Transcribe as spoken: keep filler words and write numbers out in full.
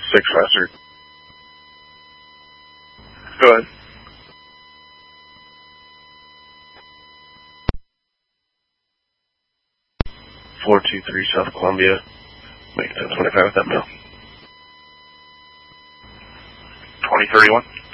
six Western. Go ahead. four two three South Columbia. Make ten twenty-five with that mail. twenty thirty-one.